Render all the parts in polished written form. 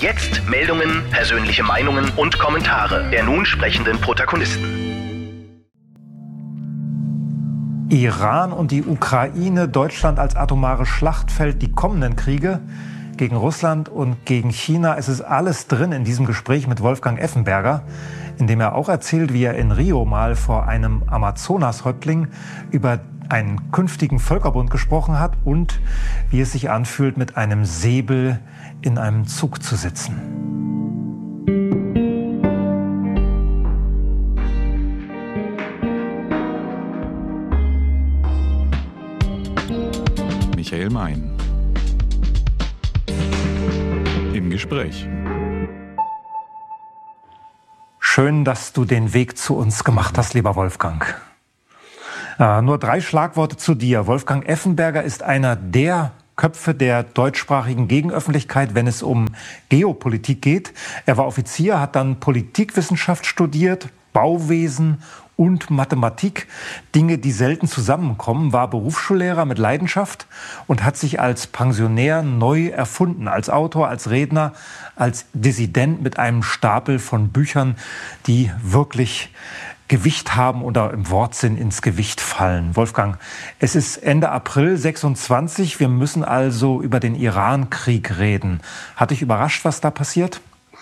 Jetzt Meldungen, persönliche Meinungen und Kommentare der nun sprechenden Protagonisten. Iran und die Ukraine, Deutschland als atomares Schlachtfeld, die kommenden Kriege gegen Russland und gegen China. Es ist alles drin in diesem Gespräch mit Wolfgang Effenberger, in dem er auch erzählt, wie er in Rio mal vor einem Amazonas-Häuptling über einen künftigen Völkerbund gesprochen hat und wie es sich anfühlt, mit einem Säbel in einem Zug zu sitzen. Michael Mein. Im Gespräch. Schön, dass du den Weg zu uns gemacht hast, lieber Wolfgang. Nur 3 Schlagworte zu dir. Wolfgang Effenberger ist einer der Köpfe der deutschsprachigen Gegenöffentlichkeit, wenn es um Geopolitik geht. Er war Offizier, hat dann Politikwissenschaft studiert, Bauwesen und Mathematik. Dinge, die selten zusammenkommen, war Berufsschullehrer mit Leidenschaft und hat sich als Pensionär neu erfunden, als Autor, als Redner, als Dissident mit einem Stapel von Büchern, die wirklich Gewicht haben oder im Wortsinn ins Gewicht fallen. Wolfgang, es ist Ende April 26. Wir müssen also über den Iran-Krieg reden. Hat dich überrascht, was da passiert?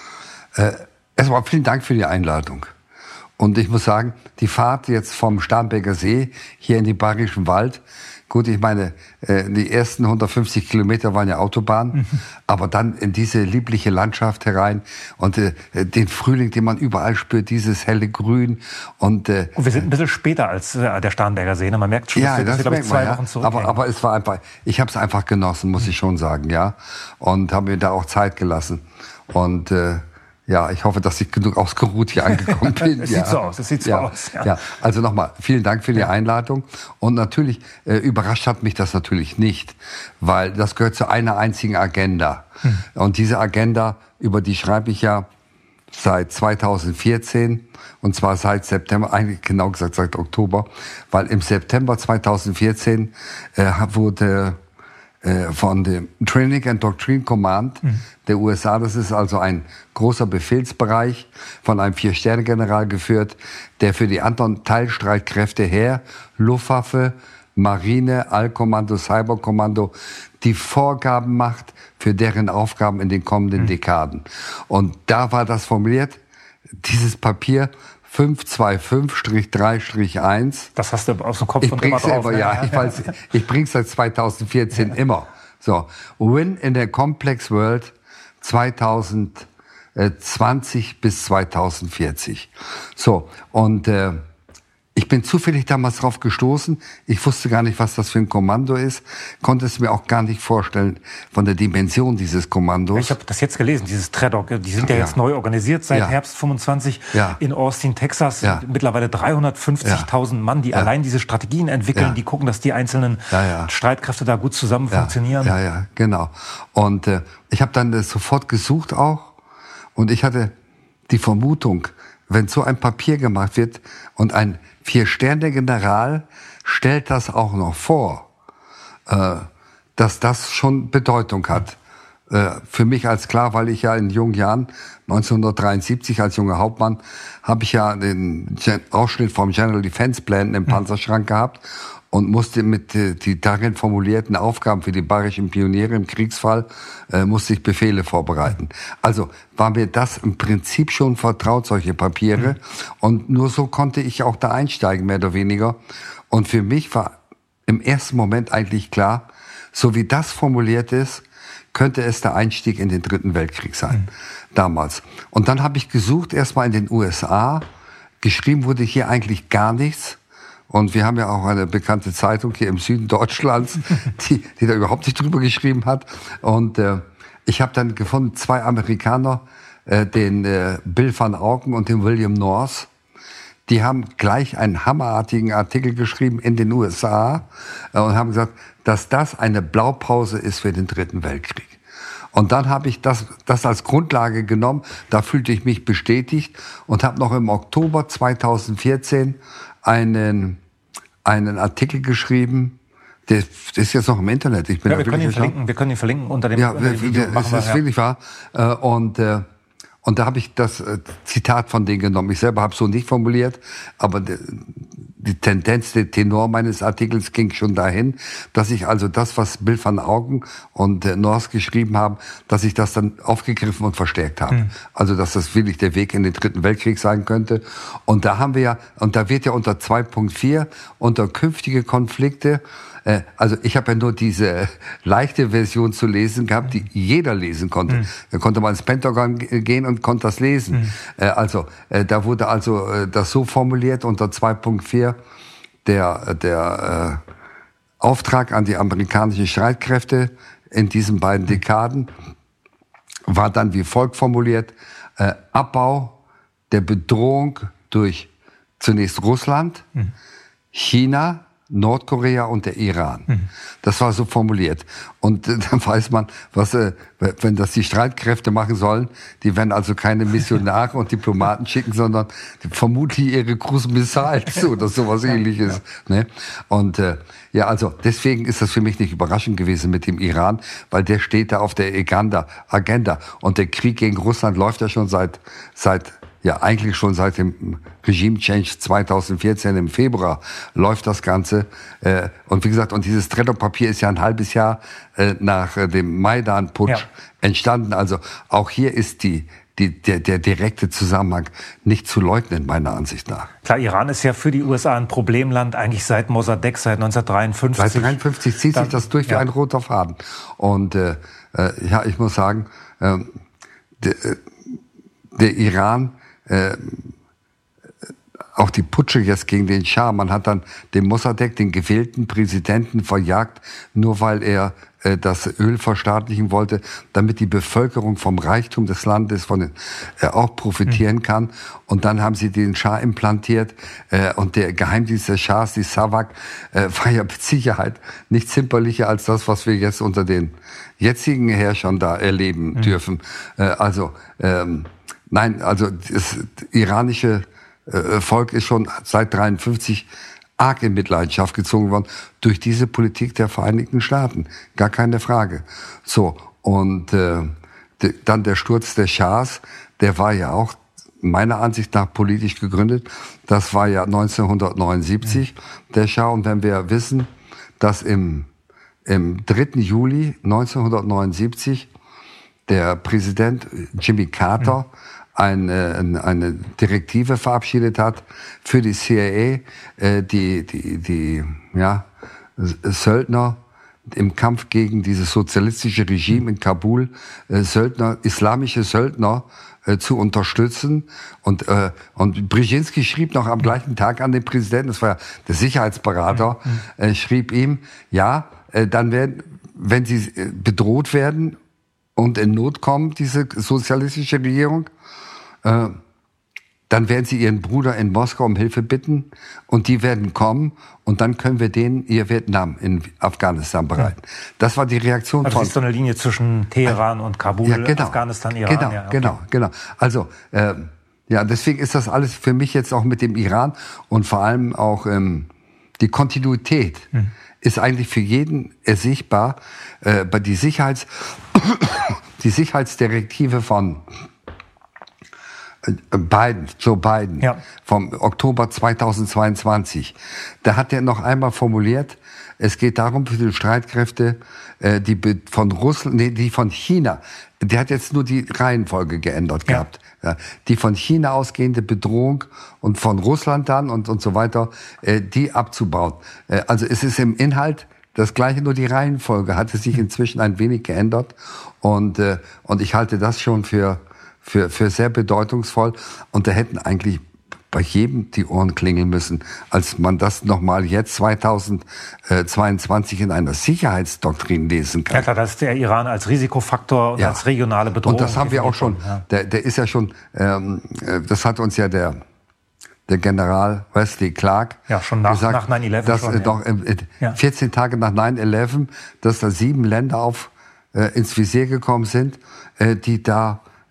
Erstmal vielen Dank für die Einladung. Und ich muss sagen, die Fahrt jetzt vom Starnberger See hier in den Bayerischen Wald, gut, ich meine, die ersten 150 Kilometer waren ja Autobahn, aber dann in diese liebliche Landschaft herein und den Frühling, den man überall spürt, dieses helle Grün. Und wir sind ein bisschen später als der Starnberger See, ne? Man merkt schon, ja, das merkt man, 2 Wochen zurück. Aber es war einfach, ich habe es einfach genossen, muss ich schon sagen, ja, und habe mir da auch Zeit gelassen. Und ja, ich hoffe, dass ich genug ausgeruht hier angekommen bin. Es sieht so aus. Ja, also nochmal, vielen Dank für die Einladung. Und natürlich, überrascht hat mich das natürlich nicht, weil das gehört zu einer einzigen Agenda. Und diese Agenda, über die schreibe ich ja seit 2014, und zwar seit September, eigentlich genau gesagt seit Oktober, weil im September 2014 wurde von dem Training and Doctrine Command der USA, das ist also ein großer Befehlsbereich von einem 4-Sterne-General geführt, der für die anderen Teilstreitkräfte Heer, Luftwaffe, Marine, Allkommando, Cyberkommando die Vorgaben macht für deren Aufgaben in den kommenden Dekaden. Und da war das formuliert, dieses Papier 525-3-1. Das hast du aus dem Kopf und immer drauf. Ja, ich bring's seit 2014 immer. So, Win in a Complex World 2020 bis 2040. So, und ich bin zufällig damals drauf gestoßen. Ich wusste gar nicht, was das für ein Kommando ist. Konnte es mir auch gar nicht vorstellen von der Dimension dieses Kommandos. Ich habe das jetzt gelesen, dieses TRADOC. Die sind ja jetzt neu organisiert seit Herbst 25 in Austin, Texas. Mittlerweile 350.000 Mann, die allein diese Strategien entwickeln. Die gucken, dass die einzelnen Streitkräfte da gut zusammen funktionieren. Ja, genau. Und ich habe dann sofort gesucht auch. Und ich hatte die Vermutung, wenn so ein Papier gemacht wird und ein 4-Sterne-General stellt das auch noch vor, dass das schon Bedeutung hat. Für mich als klar, weil ich ja in jungen Jahren, 1973 als junger Hauptmann, habe ich ja den Ausschnitt vom General Defense Plan im Panzerschrank gehabt und musste mit die darin formulierten Aufgaben für die bayerischen Pioniere im Kriegsfall, musste ich Befehle vorbereiten. Also war mir das im Prinzip schon vertraut, solche Papiere. Und nur so konnte ich auch da einsteigen, mehr oder weniger. Und für mich war im ersten Moment eigentlich klar, so wie das formuliert ist, könnte es der Einstieg in den Dritten Weltkrieg sein, damals. Und dann habe ich gesucht, erstmal in den USA. Geschrieben wurde hier eigentlich gar nichts. Und wir haben ja auch eine bekannte Zeitung hier im Süden Deutschlands, die da überhaupt nicht drüber geschrieben hat. Und ich habe dann gefunden, 2 Amerikaner, den Bill van Auken und den William North. Die haben gleich einen hammerartigen Artikel geschrieben in den USA und haben gesagt, dass das eine Blaupause ist für den Dritten Weltkrieg. Und dann habe ich das als Grundlage genommen. Da fühlte ich mich bestätigt und habe noch im Oktober 2014 einen Artikel geschrieben Der ist jetzt noch im Internet. Ich bin ja, wir können ihn verlinken unter dem, unter dem Video. Das ist wirklich wahr. Und da habe ich das Zitat von denen genommen. Ich selber habe es so nicht formuliert, aber die Tendenz, der Tenor meines Artikels ging schon dahin, dass ich also das, was Bill van Auken und Noors geschrieben haben, dass ich das dann aufgegriffen und verstärkt habe. Also dass das wirklich der Weg in den Dritten Weltkrieg sein könnte. Und da haben wir ja, und da wird ja unter 2.4 unter künftige Konflikte, also ich habe ja nur diese leichte Version zu lesen gehabt, die jeder lesen konnte. Da konnte man ins Pentagon gehen und konnte das lesen. Da wurde also das so formuliert unter 2.4, der Auftrag an die amerikanischen Streitkräfte in diesen beiden Dekaden war dann wie folgt formuliert: Abbau der Bedrohung durch zunächst Russland, China, Nordkorea und der Iran. Das war so formuliert. Und dann weiß man, was, wenn das die Streitkräfte machen sollen, die werden also keine Missionare und Diplomaten schicken, sondern vermutlich ihre Cruise Missiles oder sowas Ähnliches. Ne? Und ja, also deswegen ist das für mich nicht überraschend gewesen mit dem Iran, weil der steht da auf der Agenda. Und der Krieg gegen Russland läuft ja schon seit eigentlich schon seit dem Regime-Change 2014 im Februar läuft das Ganze. Und wie gesagt, und dieses Trello-Papier ist ja ein halbes Jahr nach dem Maidan-Putsch entstanden. Also auch hier ist der direkte Zusammenhang nicht zu leugnen, meiner Ansicht nach. Klar, Iran ist ja für die USA ein Problemland, eigentlich seit Mossadegh, seit 1953. Seit 1953 zieht sich das durch wie ein roter Faden. Und ich muss sagen, der Iran, auch die Putsche jetzt gegen den Schah, man hat dann den Mossadegh, den gewählten Präsidenten, verjagt, nur weil er das Öl verstaatlichen wollte, damit die Bevölkerung vom Reichtum des Landes auch profitieren kann. Und dann haben sie den Schah implantiert und der Geheimdienst des Schahs, die Savak, war ja mit Sicherheit nicht zimperlicher als das, was wir jetzt unter den jetzigen Herrschern da erleben dürfen. Nein, also das iranische Volk ist schon seit 1953 arg in Mitleidenschaft gezogen worden durch diese Politik der Vereinigten Staaten. Gar keine Frage. So, und dann der Sturz des Schahs, der war ja auch meiner Ansicht nach politisch gegründet. Das war ja 1979 der Schah. Und wenn wir wissen, dass im 3. Juli 1979 der Präsident Jimmy Carter eine Direktive verabschiedet hat für die CIA, die Söldner im Kampf gegen dieses sozialistische Regime in Kabul, islamische Söldner zu unterstützen. Und Brzezinski schrieb noch am gleichen Tag an den Präsidenten, das war ja der Sicherheitsberater, schrieb ihm, dann wenn sie bedroht werden und in Not kommen, diese sozialistische Regierung, dann werden sie ihren Bruder in Moskau um Hilfe bitten und die werden kommen und dann können wir denen ihr Vietnam in Afghanistan bereiten. Das war die Reaktion von... Also ist so eine Linie zwischen Teheran und Kabul, Afghanistan, Iran. Genau. Also deswegen ist das alles für mich jetzt auch mit dem Iran und vor allem auch die Kontinuität ist eigentlich für jeden ersichtbar. Bei die Sicherheitsdirektive von Joe Biden, vom Oktober 2022, da hat er noch einmal formuliert, es geht darum für die Streitkräfte, die von China, der hat jetzt nur die Reihenfolge geändert gehabt, die von China ausgehende Bedrohung und von Russland dann und so weiter, die abzubauen. Also es ist im Inhalt das Gleiche, nur die Reihenfolge hat es sich inzwischen ein wenig geändert und ich halte das schon für sehr bedeutungsvoll. Und da hätten eigentlich bei jedem die Ohren klingeln müssen, als man das nochmal jetzt 2022 in einer Sicherheitsdoktrin lesen kann. Ja klar, das ist der Iran als Risikofaktor und als regionale Bedrohung. Und das haben wir auch schon, der ist ja schon, das hat uns ja der General Wesley Clark schon nach 9/11 dass schon, doch 14 Tage nach 9/11, dass da 7 Länder ins Visier gekommen sind, die da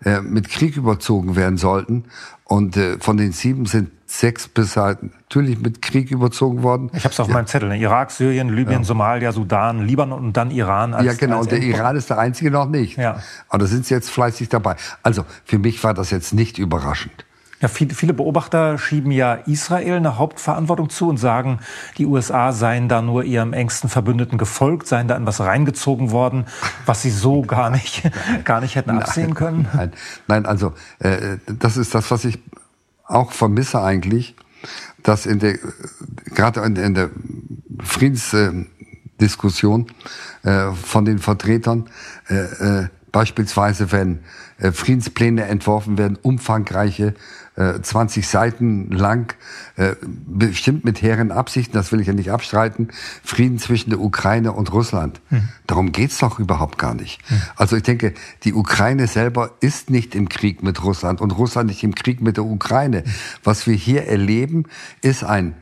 mit Krieg überzogen werden sollten. Und von den 7 sind 6 bisher natürlich mit Krieg überzogen worden. Ich habe es auf meinem Zettel. Ne? Irak, Syrien, Libyen, Somalia, Sudan, Libanon und dann Iran. Ja, genau. Und der Iran ist der einzige noch nicht. Ja. Aber da sind sie jetzt fleißig dabei. Also für mich war das jetzt nicht überraschend. Ja, viele Beobachter schieben ja Israel eine Hauptverantwortung zu und sagen, die USA seien da nur ihrem engsten Verbündeten gefolgt, seien da in was reingezogen worden, was sie so gar nicht hätten absehen können. Nein, also das ist das, was ich auch vermisse eigentlich, dass gerade in der Friedensdiskussion von den Vertretern beispielsweise, wenn Friedenspläne entworfen werden, umfangreiche 20 Seiten lang, bestimmt mit hehren Absichten, das will ich ja nicht abstreiten, Frieden zwischen der Ukraine und Russland. Darum geht's doch überhaupt gar nicht. Also ich denke, die Ukraine selber ist nicht im Krieg mit Russland und Russland nicht im Krieg mit der Ukraine. Was wir hier erleben, ist ein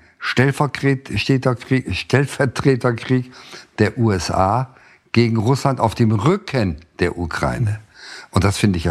Stellvertreterkrieg der USA gegen Russland auf dem Rücken der Ukraine. Und das finde ich ja